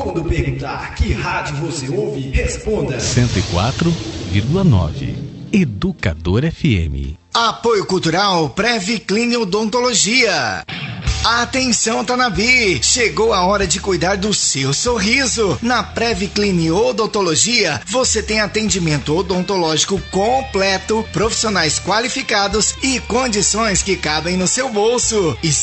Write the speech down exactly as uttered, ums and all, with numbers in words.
Quando perguntar que rádio você ouve, responda cento e quatro vírgula nove Educador F M. Apoio Cultural Previclinic Odontologia. Atenção, Tanabi! Chegou a hora de cuidar do seu sorriso. Na Previclinic Odontologia, você tem atendimento odontológico completo, profissionais qualificados e condições que cabem no seu bolso.